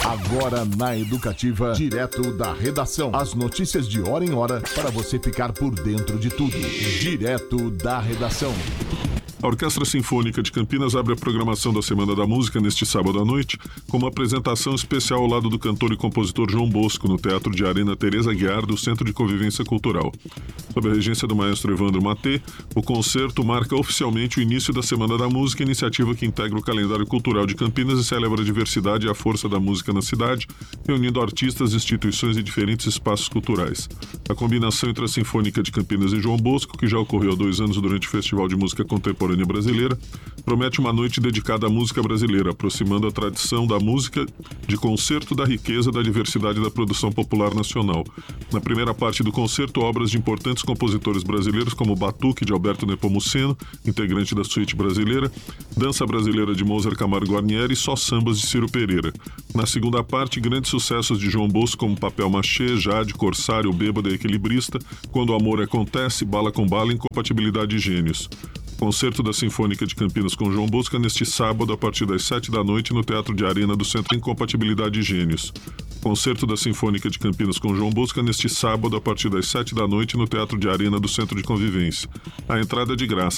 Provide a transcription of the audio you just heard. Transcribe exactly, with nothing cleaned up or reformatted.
Agora na Educativa, direto da redação. As notícias de hora em hora para você ficar por dentro de tudo. Direto da redação. A Orquestra Sinfônica de Campinas abre a programação da Semana da Música neste sábado à noite com uma apresentação especial ao lado do cantor e compositor João Bosco no Teatro de Arena Teresa Aguiar do Centro de Convivência Cultural. Sob a regência do maestro Evandro Matê, o concerto marca oficialmente o início da Semana da Música, iniciativa que integra o calendário cultural de Campinas e celebra a diversidade e a força da música na cidade, reunindo artistas, instituições e diferentes espaços culturais. A combinação entre a Sinfônica de Campinas e João Bosco, que já ocorreu há dois anos durante o Festival de Música Contemporânea Brasileira, promete uma noite dedicada à música brasileira, aproximando a tradição da música de concerto da riqueza da diversidade da produção popular nacional. Na primeira parte do concerto, obras de importantes compositores brasileiros como Batuque, de Alberto Nepomuceno, integrante da suíte brasileira, Dança Brasileira de Mozart Camargo Guarnieri e Só Sambas de Ciro Pereira. Na segunda parte, grandes sucessos de João Bosco como Papel Machê, Jade, Corsário, Bêbado e Equilibrista, Quando o Amor Acontece, Bala com Bala e Incompatibilidade de Gênios. Concerto da Sinfônica de Campinas com João Bosco neste sábado a partir das sete da noite no Teatro de Arena do Centro Incompatibilidade de Gênios. Concerto da Sinfônica de Campinas com João Bosco neste sábado a partir das sete da noite no Teatro de Arena do Centro de Convivência. A entrada é de graça.